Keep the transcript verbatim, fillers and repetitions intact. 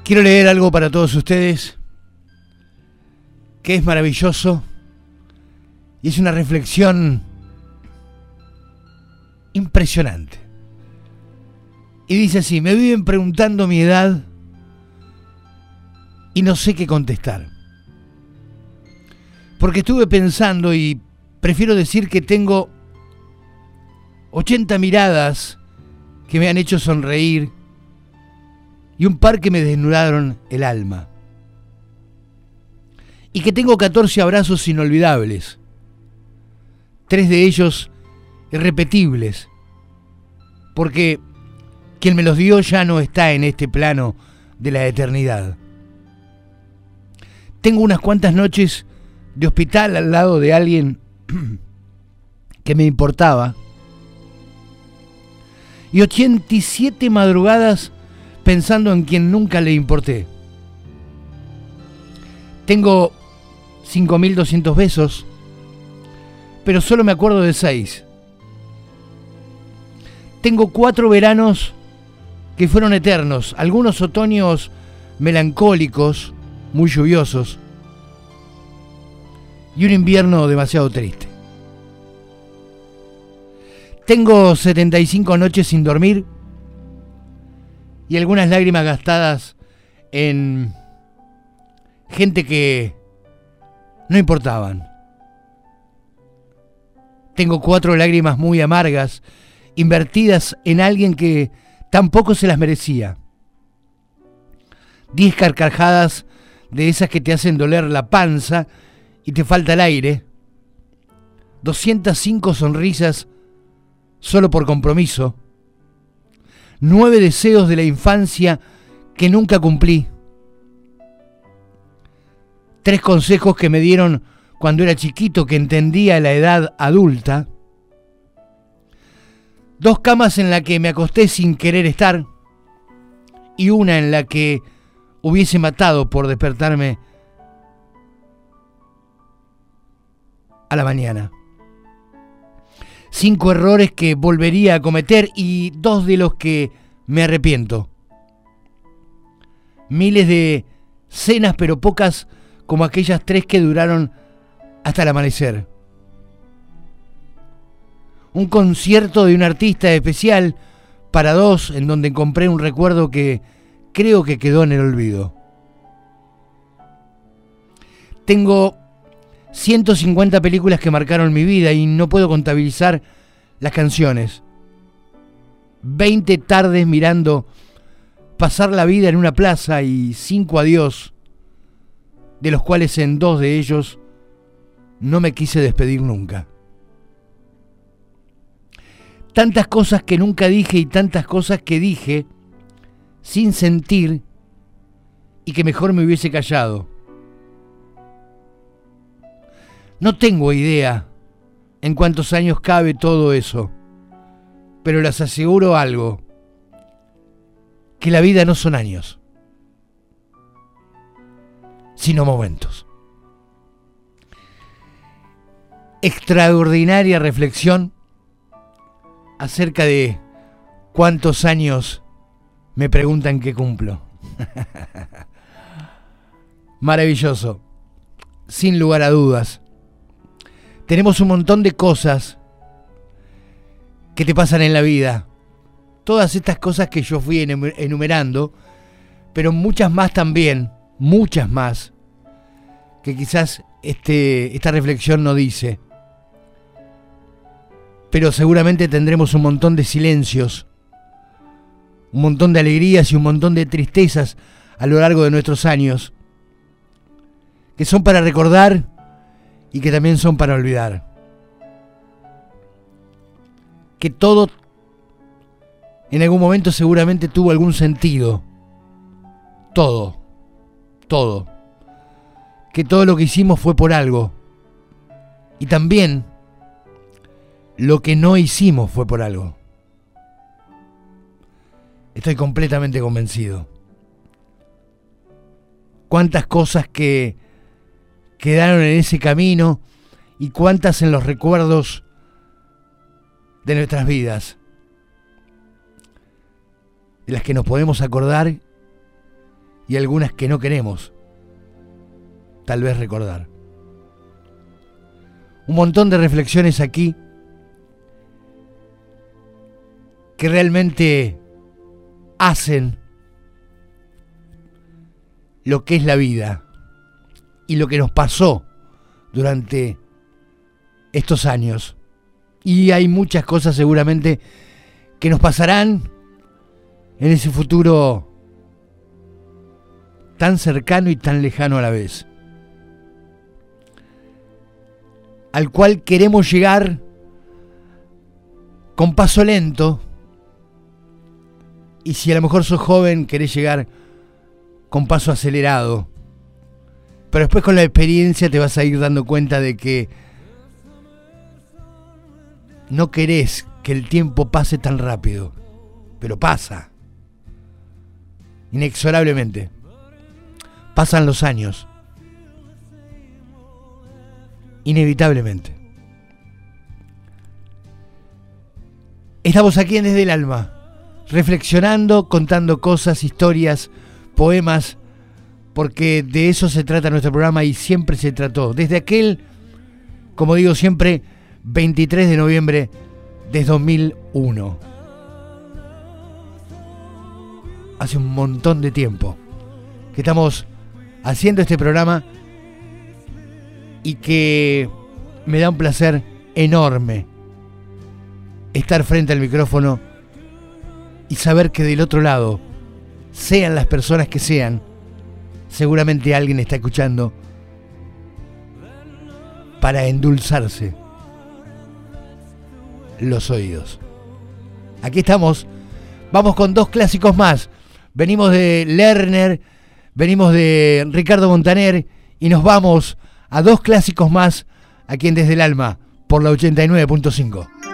Quiero leer algo para todos ustedes que es maravilloso y es una reflexión impresionante. Y dice así: me viven preguntando mi edad y no sé qué contestar. Porque estuve pensando y prefiero decir que tengo ochenta miradas que me han hecho sonreír y un par que me desnudaron el alma. Y que tengo catorce abrazos inolvidables, tres de ellos irrepetibles, porque quien me los dio ya no está en este plano de la eternidad. Tengo unas cuantas noches de hospital al lado de alguien que me importaba y ochenta y siete madrugadas pensando en quien nunca le importé. Tengo cinco mil doscientos besos, pero solo me acuerdo de seis. Tengo cuatro veranos que fueron eternos, algunos otoños melancólicos, muy lluviosos, y un invierno demasiado triste. Tengo setenta y cinco noches sin dormir y algunas lágrimas gastadas en gente que no importaban. Tengo cuatro lágrimas muy amargas invertidas en alguien que tampoco se las merecía. Diez carcajadas de esas que te hacen doler la panza y te falta el aire. doscientas cinco sonrisas solo por compromiso. Nueve deseos de la infancia que nunca cumplí. Tres consejos que me dieron cuando era chiquito que entendía la edad adulta. Dos camas en la que me acosté sin querer estar y una en la que hubiese matado por despertarme a la mañana. Cinco errores que volvería a cometer y dos de los que me arrepiento. Miles de cenas, pero pocas como aquellas tres que duraron hasta el amanecer. Un concierto de un artista especial para dos en donde compré un recuerdo que creo que quedó en el olvido. Tengo ciento cincuenta películas que marcaron mi vida y no puedo contabilizar las canciones. veinte tardes mirando pasar la vida en una plaza y cinco adiós, de los cuales en dos de ellos no me quise despedir nunca. Tantas cosas que nunca dije y tantas cosas que dije sin sentir y que mejor me hubiese callado. No tengo idea en cuántos años cabe todo eso, pero les aseguro algo, que la vida no son años, sino momentos. Extraordinaria reflexión acerca de cuántos años me preguntan que cumplo. Maravilloso, sin lugar a dudas. Tenemos un montón de cosas que te pasan en la vida. Todas estas cosas que yo fui enumerando, pero muchas más también, muchas más, que quizás este, esta reflexión no dice. Pero seguramente tendremos un montón de silencios, un montón de alegrías y un montón de tristezas a lo largo de nuestros años, que son para recordar y que también son para olvidar. Que todo en algún momento seguramente tuvo algún sentido. Todo, todo. Que todo lo que hicimos fue por algo. Y también lo que no hicimos fue por algo. Estoy completamente convencido. Cuántas cosas que quedaron en ese camino y cuántas en los recuerdos de nuestras vidas, de las que nos podemos acordar y algunas que no queremos, tal vez recordar. Un montón de reflexiones aquí que realmente hacen lo que es la vida y lo que nos pasó durante estos años. Y hay muchas cosas seguramente que nos pasarán en ese futuro tan cercano y tan lejano a la vez, al cual queremos llegar con paso lento. Y si a lo mejor sos joven, querés llegar con paso acelerado. Pero después con la experiencia te vas a ir dando cuenta de que no querés que el tiempo pase tan rápido. Pero pasa. Inexorablemente. Pasan los años. Inevitablemente. Estamos aquí en Desde el Alma, reflexionando, contando cosas, historias, poemas, porque de eso se trata nuestro programa y siempre se trató. Desde aquel, como digo siempre, veintitrés de noviembre de dos mil uno. Hace un montón de tiempo que estamos haciendo este programa y que me da un placer enorme estar frente al micrófono y saber que del otro lado, sean las personas que sean, seguramente alguien está escuchando para endulzarse los oídos. Aquí estamos, vamos con dos clásicos más. Venimos de Lerner, venimos de Ricardo Montaner y nos vamos a dos clásicos más aquí en Desde el Alma por la ochenta y nueve punto cinco.